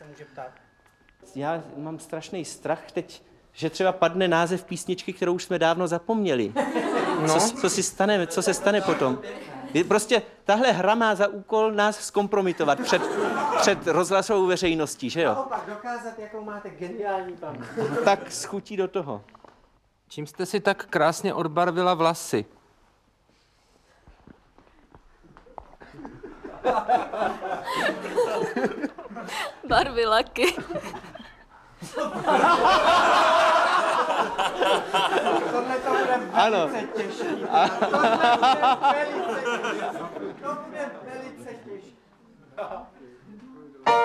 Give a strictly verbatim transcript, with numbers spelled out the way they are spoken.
se může ptát. Já mám strašný strach teď, že třeba padne název písničky, kterou už jsme dávno zapomněli. No. Co, co, si stane, co se stane potom? Je prostě tahle hra má za úkol nás zkompromitovat před, před rozhlasovou veřejností, že jo? Naopak dokázat, jakou máte geniální paměť. Tak schutí do toho. Čím jste si tak krásně odbarvila vlasy? Barvy laky. Tohle to bude velice Ano. těžký. Tohle bude velice těžký. To bude velice těžký.